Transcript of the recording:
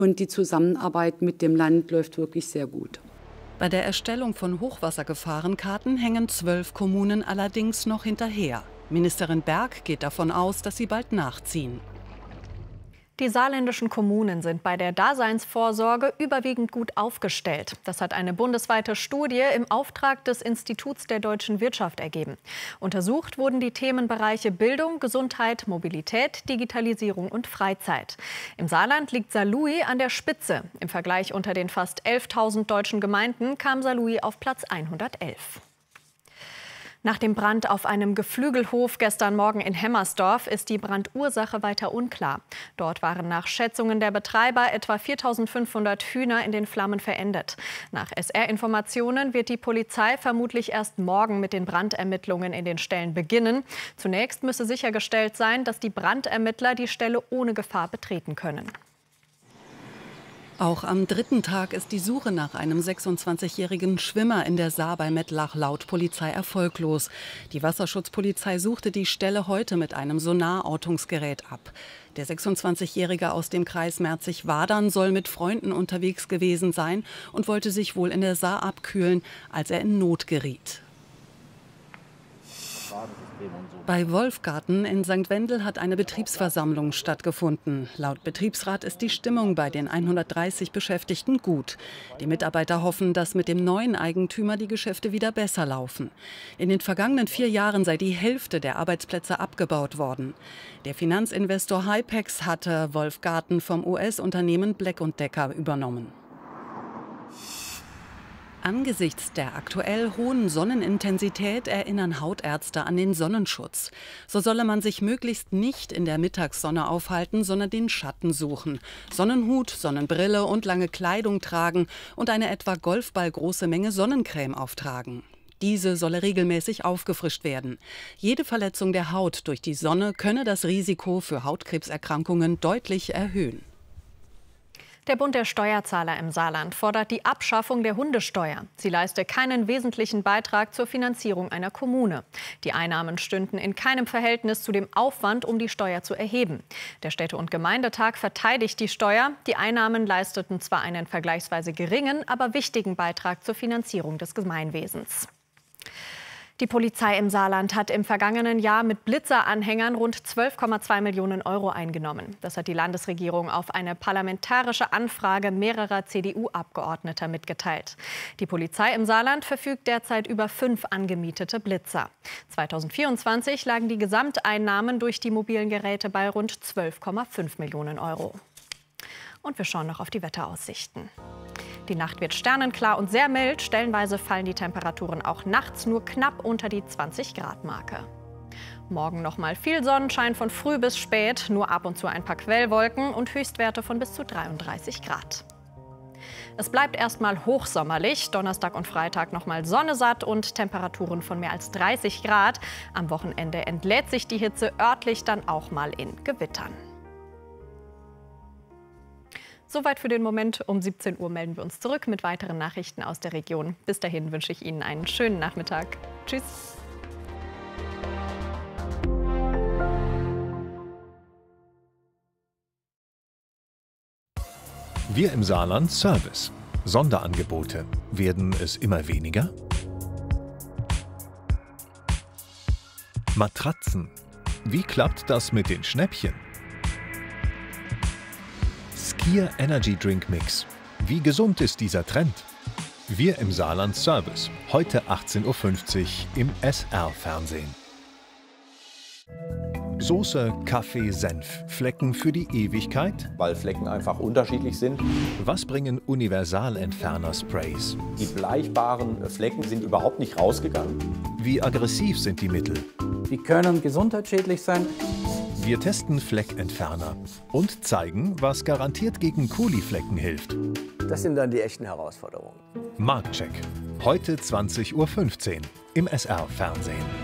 Und die Zusammenarbeit mit dem Land läuft wirklich sehr gut. Bei der Erstellung von Hochwassergefahrenkarten hängen 12 Kommunen allerdings noch hinterher. Ministerin Berg geht davon aus, dass sie bald nachziehen. Die saarländischen Kommunen sind bei der Daseinsvorsorge überwiegend gut aufgestellt. Das hat eine bundesweite Studie im Auftrag des Instituts der deutschen Wirtschaft ergeben. Untersucht wurden die Themenbereiche Bildung, Gesundheit, Mobilität, Digitalisierung und Freizeit. Im Saarland liegt Saarlouis an der Spitze. Im Vergleich unter den fast 11.000 deutschen Gemeinden kam Saarlouis auf Platz 111. Nach dem Brand auf einem Geflügelhof gestern Morgen in Hemmersdorf ist die Brandursache weiter unklar. Dort waren nach Schätzungen der Betreiber etwa 4.500 Hühner in den Flammen verendet. Nach SR-Informationen wird die Polizei vermutlich erst morgen mit den Brandermittlungen in den Stellen beginnen. Zunächst müsse sichergestellt sein, dass die Brandermittler die Stelle ohne Gefahr betreten können. Auch am dritten Tag ist die Suche nach einem 26-jährigen Schwimmer in der Saar bei Mettlach laut Polizei erfolglos. Die Wasserschutzpolizei suchte die Stelle heute mit einem Sonarortungsgerät ab. Der 26-Jährige aus dem Kreis Merzig-Wadern soll mit Freunden unterwegs gewesen sein und wollte sich wohl in der Saar abkühlen, als er in Not geriet. Bei Wolfgarten in St. Wendel hat eine Betriebsversammlung stattgefunden. Laut Betriebsrat ist die Stimmung bei den 130 Beschäftigten gut. Die Mitarbeiter hoffen, dass mit dem neuen Eigentümer die Geschäfte wieder besser laufen. In den vergangenen 4 Jahren sei die Hälfte der Arbeitsplätze abgebaut worden. Der Finanzinvestor Hypex hatte Wolfgarten vom US-Unternehmen Black & Decker übernommen. Angesichts der aktuell hohen Sonnenintensität erinnern Hautärzte an den Sonnenschutz. So solle man sich möglichst nicht in der Mittagssonne aufhalten, sondern den Schatten suchen. Sonnenhut, Sonnenbrille und lange Kleidung tragen und eine etwa golfballgroße Menge Sonnencreme auftragen. Diese solle regelmäßig aufgefrischt werden. Jede Verletzung der Haut durch die Sonne könne das Risiko für Hautkrebserkrankungen deutlich erhöhen. Der Bund der Steuerzahler im Saarland fordert die Abschaffung der Hundesteuer. Sie leiste keinen wesentlichen Beitrag zur Finanzierung einer Kommune. Die Einnahmen stünden in keinem Verhältnis zu dem Aufwand, um die Steuer zu erheben. Der Städte- und Gemeindetag verteidigt die Steuer. Die Einnahmen leisteten zwar einen vergleichsweise geringen, aber wichtigen Beitrag zur Finanzierung des Gemeinwesens. Die Polizei im Saarland hat im vergangenen Jahr mit Blitzer-Anhängern rund 12,2 Millionen Euro eingenommen. Das hat die Landesregierung auf eine parlamentarische Anfrage mehrerer CDU-Abgeordneter mitgeteilt. Die Polizei im Saarland verfügt derzeit über 5 angemietete Blitzer. 2024 lagen die Gesamteinnahmen durch die mobilen Geräte bei rund 12,5 Millionen Euro. Und wir schauen noch auf die Wetteraussichten. Die Nacht wird sternenklar und sehr mild. Stellenweise fallen die Temperaturen auch nachts nur knapp unter die 20-Grad-Marke. Morgen noch mal viel Sonnenschein von früh bis spät, nur ab und zu ein paar Quellwolken und Höchstwerte von bis zu 33 Grad. Es bleibt erstmal hochsommerlich. Donnerstag und Freitag noch mal sonnesatt und Temperaturen von mehr als 30 Grad. Am Wochenende entlädt sich die Hitze örtlich dann auch mal in Gewittern. Soweit für den Moment. Um 17 Uhr melden wir uns zurück mit weiteren Nachrichten aus der Region. Bis dahin wünsche ich Ihnen einen schönen Nachmittag. Tschüss. Wir im Saarland Service. Sonderangebote. Werden es immer weniger? Matratzen. Wie klappt das mit den Schnäppchen? Skier Energy Drink Mix. Wie gesund ist dieser Trend? Wir im Saarland Service. Heute 18:50 Uhr im SR-Fernsehen. Soße, Kaffee, Senf. Flecken für die Ewigkeit? Weil Flecken einfach unterschiedlich sind. Was bringen Universalentferner-Sprays? Die bleichbaren Flecken sind überhaupt nicht rausgegangen. Wie aggressiv sind die Mittel? Die können gesundheitsschädlich sein. Wir testen Fleckentferner und zeigen, was garantiert gegen Kuliflecken hilft. Das sind dann die echten Herausforderungen. Marktcheck. Heute 20:15 Uhr im SR-Fernsehen.